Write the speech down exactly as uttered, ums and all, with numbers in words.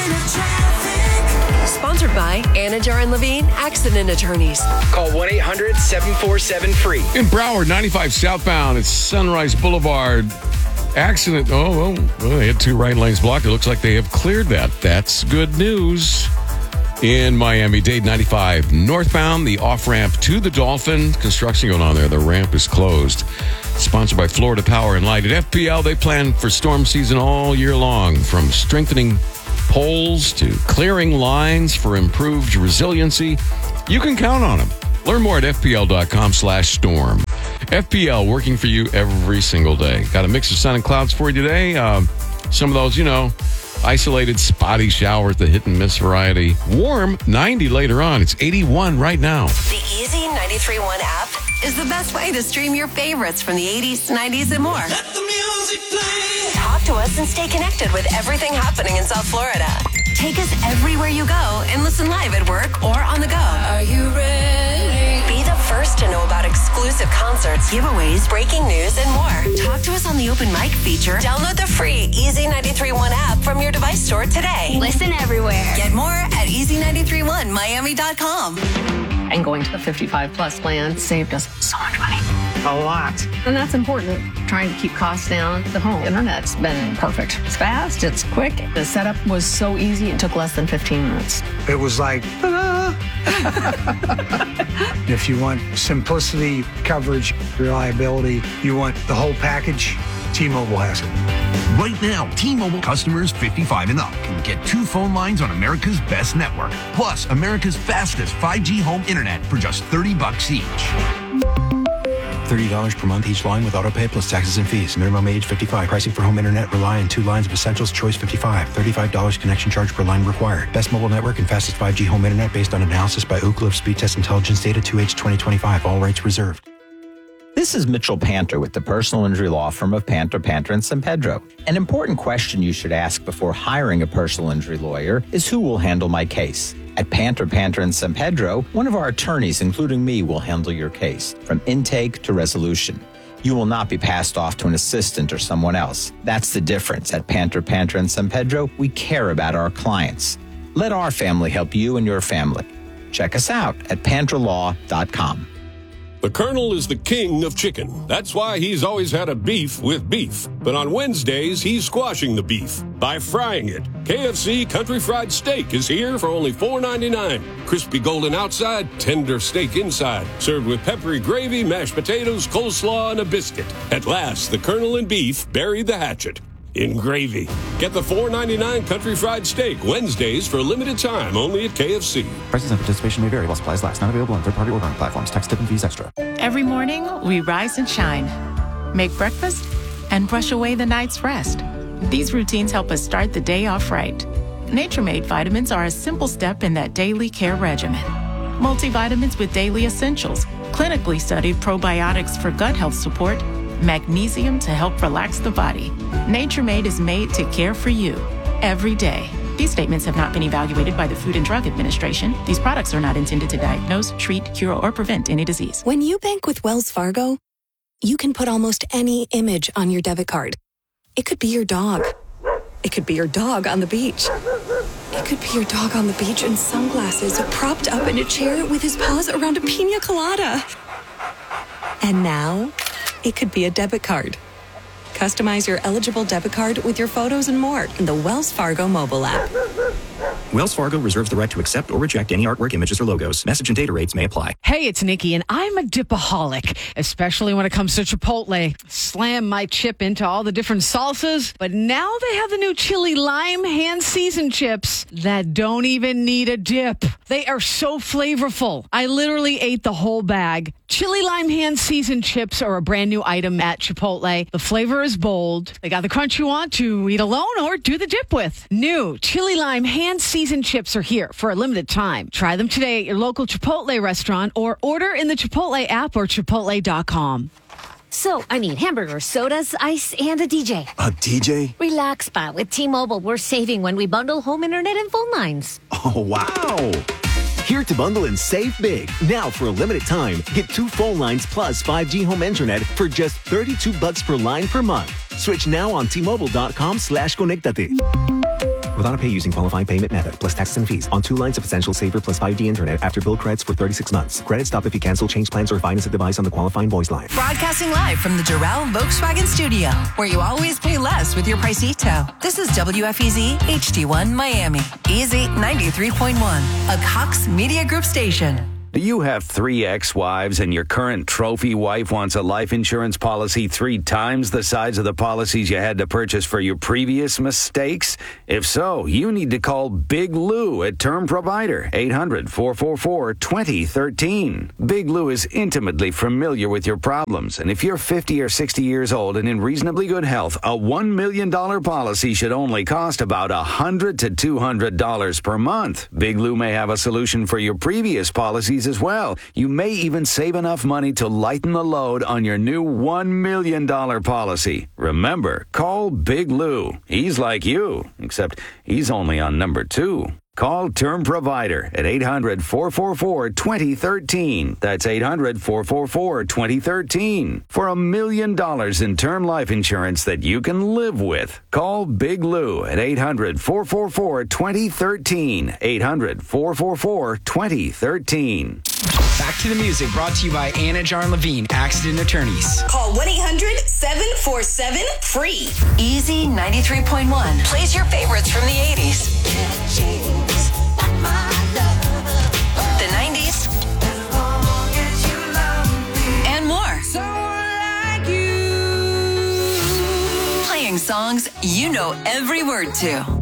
Sponsored by Anajar and Levine Accident Attorneys. Call one eight hundred seven four seven free. In Broward, ninety-five southbound, it's Sunrise Boulevard. Accident. Oh, well, well, they had two right lanes blocked. It looks like they have cleared that. That's good news. In Miami-Dade, ninety-five northbound, the off-ramp to the Dolphin. Construction going on there. The ramp is closed. Sponsored by Florida Power and Light. At F P L, they plan for storm season all year long, from strengthening poles to clearing lines for improved resiliency. You can count on them. Learn more at fpl.com slash storm. F P L, working for you every single day. Got a mix of sun and clouds for you today. Uh, some of those, you know, isolated spotty showers, the hit and miss variety. Warm, ninety later on. It's eighty-one right now. The Easy ninety-three point one app is the best way to stream your favorites from the eighties, nineties, and more. Let the music play. Talk to us and stay connected with everything happening in South Florida. Take us everywhere you go and listen live at work or on the go. Are you ready? Be the first to know about exclusive concerts, giveaways, breaking news, and more. Talk to us on the open mic feature. Download the free Easy ninety-three point one app from your device store today. Listen everywhere. Get more at easy nine three one miami dot com. And going to the fifty-five plus plan saved us so much money. A lot. And that's important. Trying to keep costs down. The home internet's been perfect. It's fast, it's quick. The setup was so easy, it took less than fifteen minutes. It was like, ta-da! If you want simplicity, coverage, reliability, you want the whole package, T-Mobile has it. Right now, T-Mobile customers fifty-five and up can get two phone lines on America's best network, plus America's fastest five G home internet for just thirty bucks each. thirty dollars per month each line with autopay plus taxes and fees. Minimum age fifty-five. Pricing for home internet rely on two lines of essentials. Choice fifty-five. thirty-five dollars connection charge per line required. Best mobile network and fastest five G home internet based on analysis by Ookla of Speed Test Intelligence data two H twenty twenty-five. All rights reserved. This is Mitchell Panter with the personal injury law firm of Panter, Panter, and San Pedro. An important question you should ask before hiring a personal injury lawyer is who will handle my case. At Panter, Panter, and San Pedro, one of our attorneys, including me, will handle your case, from intake to resolution. You will not be passed off to an assistant or someone else. That's the difference. At Panter, Panter, and San Pedro, we care about our clients. Let our family help you and your family. Check us out at panter law dot com. The Colonel is the king of chicken. That's why he's always had a beef with beef. But on Wednesdays, he's squashing the beef by frying it. K F C Country Fried Steak is here for only four ninety-nine. Crispy golden outside, tender steak inside. Served with peppery gravy, mashed potatoes, coleslaw, and a biscuit. At last, the Colonel and beef buried the hatchet in gravy. Get the four ninety-nine Country Fried Steak Wednesdays for a limited time only at K F C. Prices and participation may vary while supplies last. Not available on third-party ordering platforms. Tax, tip, and fees extra. Every morning, we rise and shine, make breakfast, and brush away the night's rest. These routines help us start the day off right. Nature-Made vitamins are a simple step in that daily care regimen. Multivitamins with daily essentials, clinically studied probiotics for gut health support, magnesium to help relax the body. Nature-Made is made to care for you every day. These statements have not been evaluated by the Food and Drug Administration. These products are not intended to diagnose, treat, cure, or prevent any disease. When you bank with Wells Fargo, you can put almost any image on your debit card. It could be your dog. It could be your dog on the beach. It could be your dog on the beach in sunglasses, propped up in a chair with his paws around a pina colada. And now, it could be a debit card. Customize your eligible debit card with your photos and more in the Wells Fargo mobile app. Wells Fargo reserves the right to accept or reject any artwork, images, or logos. Message and data rates may apply. Hey, it's Nikki, and I'm a dipaholic, especially when it comes to Chipotle. Slam my chip into all the different salsas, but now they have the new chili lime hand-seasoned chips that don't even need a dip. They are so flavorful. I literally ate the whole bag. Chili lime hand-seasoned chips are a brand new item at Chipotle. The flavor is bold. They got the crunch you want to eat alone or do the dip with. New chili lime hand-seasoned chips are here for a limited time. Try them today at your local Chipotle restaurant or order in the Chipotle app or chipotle dot com. So, I need hamburgers, sodas, ice, and a D J. A D J? Relax, Pa. With T-Mobile, we're saving when we bundle home internet and phone lines. Oh, wow. Here to bundle and save big. Now, for a limited time, get two phone lines plus five G home internet for just thirty-two bucks per line per month. Switch now on T Mobile dot com slash conectate. with auto pay using qualifying payment method plus taxes and fees on two lines of Essential Saver plus five G internet after bill credits for thirty-six months. Credit stop if you cancel, change plans, or finance a device on the qualifying voice line. Broadcasting live from the Doral Volkswagen Studio, where you always pay less with your Pricito. This is W F E Z H D one Miami. Easy ninety-three point one, a Cox Media Group station. Do you have three ex-wives and your current trophy wife wants a life insurance policy three times the size of the policies you had to purchase for your previous mistakes? If so, you need to call Big Lou at Term Provider, eight hundred, four four four, two zero one three. Big Lou is intimately familiar with your problems, and if you're fifty or sixty years old and in reasonably good health, a one million dollars policy should only cost about one hundred to two hundred dollars per month. Big Lou may have a solution for your previous policies as well. You may even save enough money to lighten the load on your new one million dollars policy. Remember, call Big Lou. He's like you, except he's only on number two. Call Term Provider at eight hundred, four four four, two zero one three. That's eight hundred, four four four, two zero one three. For a million dollars in term life insurance that you can live with, call Big Lou at eight hundred, four four four, two zero one three. eight hundred, four four four, two zero one three. Back to the music, brought to you by Anna Jarn Levine, Accident Attorneys. Call one eight hundred, seven four seven, free. Easy ninety-three point one plays your favorites from the eighties, the nineties, and more. Playing songs you know every word to.